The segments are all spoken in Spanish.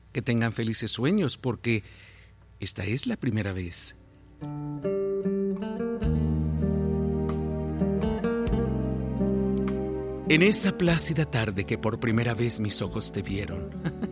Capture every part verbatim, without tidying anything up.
Que tengan felices sueños, porque esta es la primera vez. En esa plácida tarde que por primera vez mis ojos te vieron,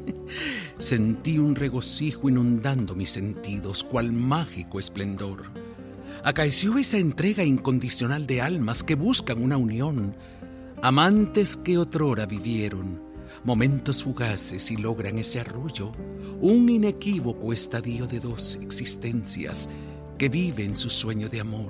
sentí un regocijo inundando mis sentidos, cual mágico esplendor. Acaeció esa entrega incondicional de almas que buscan una unión, amantes que otrora vivieron, momentos fugaces y logran ese arrullo, un inequívoco estadio de dos existencias que viven su sueño de amor.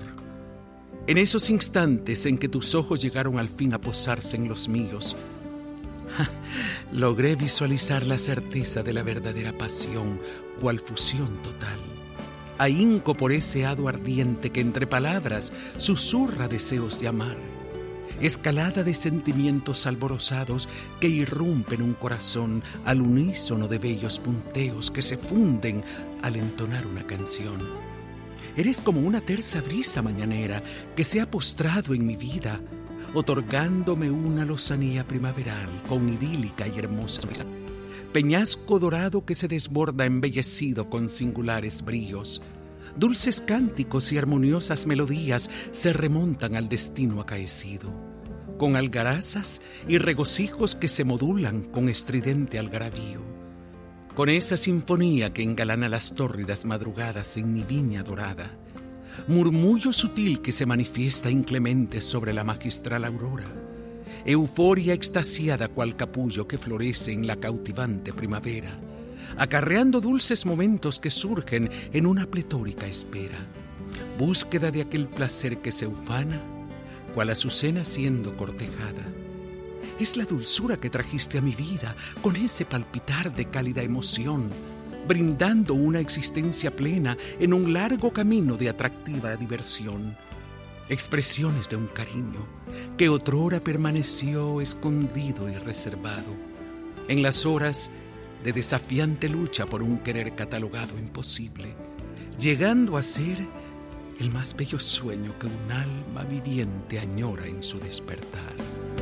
En esos instantes en que tus ojos llegaron al fin a posarse en los míos, ja, logré visualizar la certeza de la verdadera pasión, cual fusión total. Ahínco por ese hado ardiente que entre palabras susurra deseos de amar, escalada de sentimientos alborozados que irrumpen un corazón al unísono de bellos punteos que se funden al entonar una canción. Eres como una tersa brisa mañanera que se ha postrado en mi vida, otorgándome una lozanía primaveral con idílica y hermosa sonrisa. Peñasco dorado que se desborda embellecido con singulares brillos. Dulces cánticos y armoniosas melodías se remontan al destino acaecido, con algarazas y regocijos que se modulan con estridente algarabío. Con esa sinfonía que engalana las tórridas madrugadas en mi viña dorada, murmullo sutil que se manifiesta inclemente sobre la magistral aurora, euforia extasiada cual capullo que florece en la cautivante primavera, acarreando dulces momentos que surgen en una pletórica espera, búsqueda de aquel placer que se ufana, cual azucena siendo cortejada. Es la dulzura que trajiste a mi vida con ese palpitar de cálida emoción, brindando una existencia plena en un largo camino de atractiva diversión. Expresiones de un cariño que otrora permaneció escondido y reservado en las horas de desafiante lucha por un querer catalogado imposible, llegando a ser el más bello sueño que un alma viviente añora en su despertar.